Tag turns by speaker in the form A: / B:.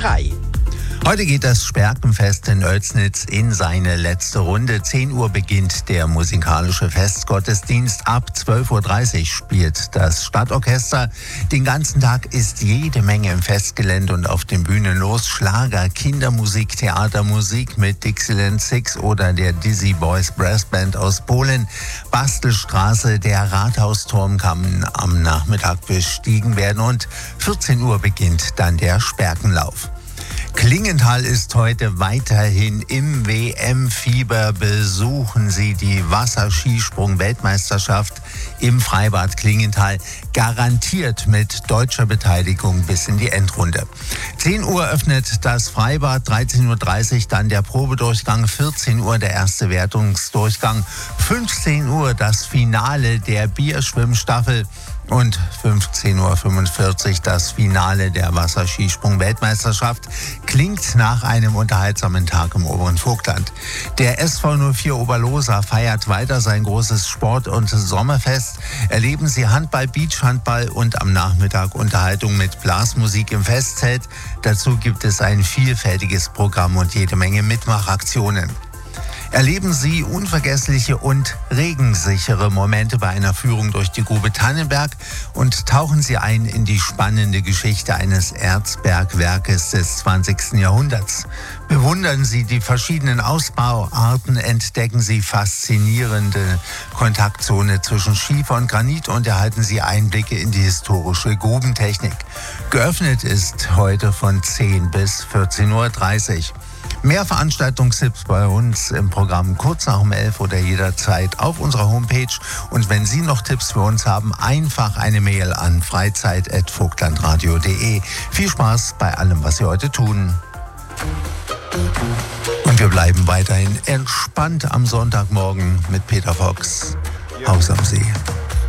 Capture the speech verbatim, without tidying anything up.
A: drei. Heute geht das Sperkenfest in Oelsnitz in seine letzte Runde. zehn Uhr beginnt der musikalische Festgottesdienst. Ab zwölf Uhr dreißig spielt das Stadtorchester. Den ganzen Tag ist jede Menge im Festgelände und auf den Bühnen los. Schlager, Kindermusik, Theatermusik mit Dixieland Six oder der Dizzy Boys Brassband aus Polen. Bastelstraße, der Rathausturm kann am Nachmittag bestiegen werden und vierzehn Uhr beginnt dann der Sperkenlauf. Klingenthal ist heute weiterhin im W M-Fieber. Besuchen Sie die Wasserskisprung-Weltmeisterschaft im Freibad Klingenthal. Garantiert mit deutscher Beteiligung bis in die Endrunde. zehn Uhr öffnet das Freibad, dreizehn Uhr dreißig dann der Probedurchgang, vierzehn Uhr der erste Wertungsdurchgang, fünfzehn Uhr das Finale der Bierschwimmstaffel. Und fünfzehn Uhr fünfundvierzig das Finale der Wasserskisprung-Weltmeisterschaft. Klingt nach einem unterhaltsamen Tag im oberen Vogtland. Der S V null vier Oberlosa feiert weiter sein großes Sport- und Sommerfest. Erleben Sie Handball, Beachhandball und am Nachmittag Unterhaltung mit Blasmusik im Festzelt. Dazu gibt es ein vielfältiges Programm und jede Menge Mitmachaktionen. Erleben Sie unvergessliche und regensichere Momente bei einer Führung durch die Grube Tannenberg und tauchen Sie ein in die spannende Geschichte eines Erzbergwerkes des zwanzigsten Jahrhunderts. Bewundern Sie die verschiedenen Ausbauarten, entdecken Sie faszinierende Kontaktzone zwischen Schiefer und Granit und erhalten Sie Einblicke in die historische Grubentechnik. Geöffnet ist heute von zehn bis vierzehn Uhr dreißig. Mehr Veranstaltungstipps bei uns im Programm kurz nach um elf oder jederzeit auf unserer Homepage. Und wenn Sie noch Tipps für uns haben, einfach eine Mail an freizeit at vogtlandradio punkt de. Viel Spaß bei allem, was Sie heute tun. Und wir bleiben weiterhin entspannt am Sonntagmorgen mit Peter Fox. Haus am See.